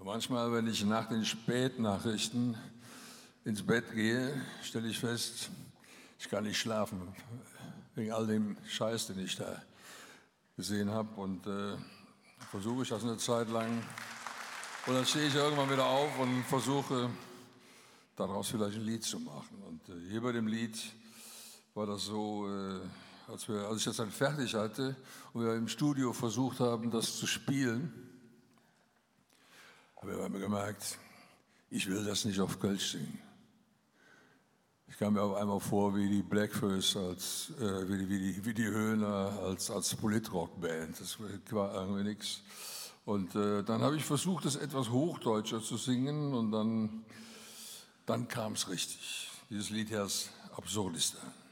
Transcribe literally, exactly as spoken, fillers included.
Manchmal, wenn ich nach den Spätnachrichten ins Bett gehe, stelle ich fest, ich kann nicht schlafen, wegen all dem Scheiß, den ich da gesehen habe. Und äh, versuche ich das eine Zeit lang. Und dann stehe ich irgendwann wieder auf und versuche, daraus vielleicht ein Lied zu machen. Und äh, hier bei dem Lied war das so, äh, als, wir, als ich das dann fertig hatte und wir im Studio versucht haben, das zu spielen, habe ich gemerkt, ich will das nicht auf Kölsch singen. Ich kam mir auf einmal vor wie die Blackfoes, als, äh, wie, die, wie, die, wie die Höhner, als, als Politrock-Band. Das war irgendwie nichts. Und äh, dann habe ich versucht, das etwas hochdeutscher zu singen und dann, dann kam es richtig. Dieses Lied heißt Absurdistan.